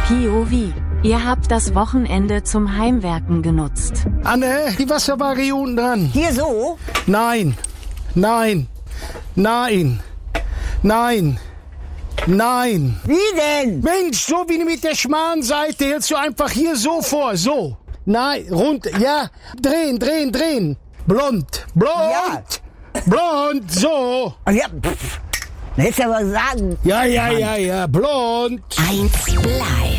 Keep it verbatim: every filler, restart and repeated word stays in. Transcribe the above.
P O V. Ihr habt das Wochenende zum Heimwerken genutzt. Anne, die Wasserwaage hier unten dran. Hier so? Nein, nein, nein, nein, nein. Wie denn? Mensch, so wie mit der schmalen Seite hältst du einfach hier so vor, so. Nein, rund, ja, drehen, drehen, drehen. Blond, blond, Ja. blond, so. Ach ja, pff. Hättest du aber sagen. Ja, ja, ja, ja, blond. Eins live.